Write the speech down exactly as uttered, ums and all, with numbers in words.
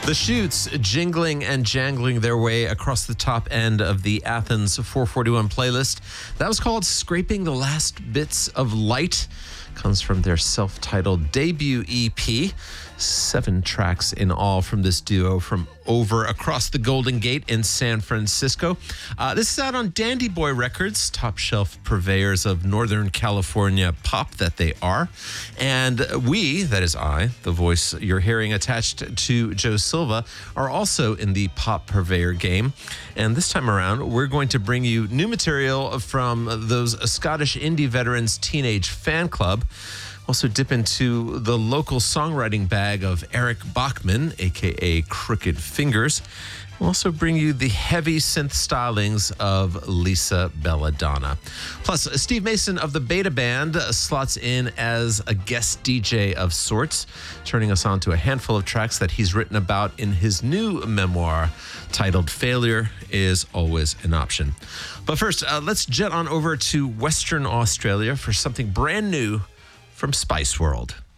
The Shoots jingling and jangling their way across the top end of the Athens four forty-one playlist. That was called Scraping the Last Bits of Light. Comes from their self-titled debut E P. Seven tracks in all from this duo from over across the Golden Gate in San Francisco. Uh, this is out on Dandy Boy Records, top shelf purveyors of Northern California pop that they are. And we, that is I, the voice you're hearing attached to Joe Silva, are also in the pop purveyor game. And this time around, we're going to bring you new material from those Scottish indie veterans Teenage Fanclub. Also dip into the local songwriting bag of Eric Bachman, a k a. Crooked Fingers. We'll also bring you the heavy synth stylings of Lisa Belladonna. Plus, Steve Mason of the Beta Band slots in as a guest D J of sorts, turning us on to a handful of tracks that he's written about in his new memoir titled Failure is Always an Option. But first, uh, let's jet on over to Western Australia for something brand new from Spice World.